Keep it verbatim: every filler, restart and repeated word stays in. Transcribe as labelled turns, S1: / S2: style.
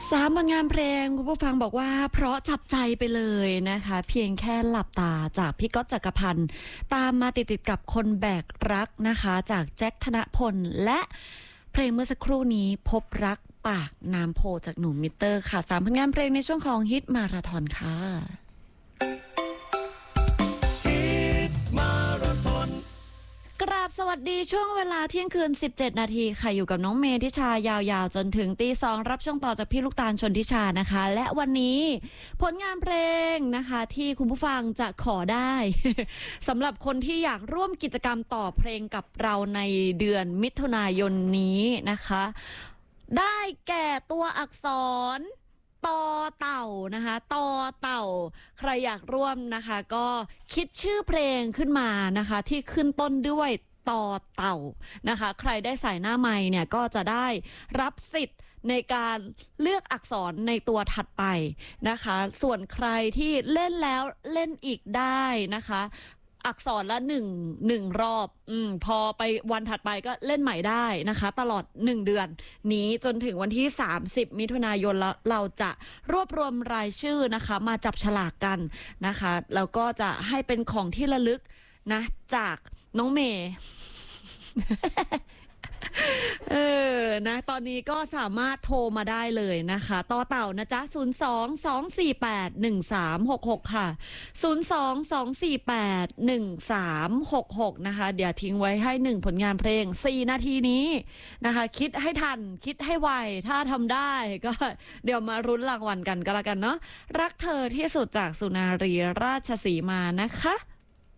S1: สามผลงานเพลงคุณผู้ฟังบอกว่าเพราะจับใจไปเลยนะคะเพียงแค่หลับตาจากพี่ก๊อตจักรพันธ์ตามมาติดติดกับคนแบกรักนะคะจากแจ็คธนพลและเพลงเมื่อสักครู่นี้พบรักปากน้ำโพจากหนุ่มมิเตอร์ค่ะสามผลงานเพลงในช่วงของฮิตมาราธอนค่ะกราบสวัสดีช่วงเวลาเที่ยงคืนสิบเจ็ดนาทีค่ะอยู่กับน้องเมทิชายาวๆจนถึงตีสองรับช่วงต่อจากพี่ลูกตาลชนทิชานะคะและวันนี้ผลงานเพลงนะคะที่คุณผู้ฟังจะขอได้ สำหรับคนที่อยากร่วมกิจกรรมต่อเพลงกับเราในเดือนมิถุนายนนี้นะคะได้แก่ตัวอักษรต่อเต่านะคะต่อเต่าใครอยากร่วมนะคะก็คิดชื่อเพลงขึ้นมานะคะที่ขึ้นต้นด้วยต่อเต่านะคะใครได้ใส่หน้าไมค์เนี่ยก็จะได้รับสิทธิ์ในการเลือกอักษรในตัวถัดไปนะคะส่วนใครที่เล่นแล้วเล่นอีกได้นะคะอักษรละหนึ่งหนึ่งรอบอืมพอไปวันถัดไปก็เล่นใหม่ได้นะคะตลอดหนึ่งเดือนนี้จนถึงวันที่สามสิบมิถุนายนแล้วเราจะรวบรวมรายชื่อนะคะมาจับฉลากกันนะคะแล้วก็จะให้เป็นของที่ระลึกนะจากน้องเมย์ เออนะตอนนี้ก็สามารถโทรมาได้เลยนะคะต่อเต่านะจ๊ะศูนย์ สอง สอง สี่ แปด หนึ่ง สาม หก หกค่ะศูนย์ สอง สอง สี่ แปด หนึ่ง สาม หก หกนะคะเดี๋ยวทิ้งไว้ให้หนึ่งผลงานเพลงสี่นาทีนี้นะคะคิดให้ทันคิดให้ไวถ้าทำได้ก็เดี๋ยวมารุ้นรางวัลกันก็แล้วกันเนาะรักเธอที่สุดจากสุนารีราชสีมานะคะ